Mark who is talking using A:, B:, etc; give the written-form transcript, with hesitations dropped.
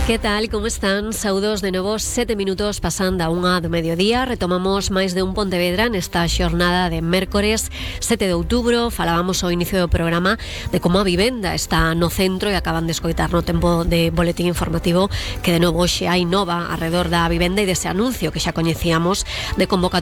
A: Que tal, como están? Saudos de novo, 7 minutos pasando a 1 do mediodía. Retomamos máis de un Pontevedra nesta xornada de mércores 7 de outubro. Falábamos ao inicio do programa de como a vivenda está no centro e acaban de escoitar no tempo de boletín informativo que de novo hoxe hai nova arredor da vivenda e dese anuncio que xa coñecíamos de convocatoria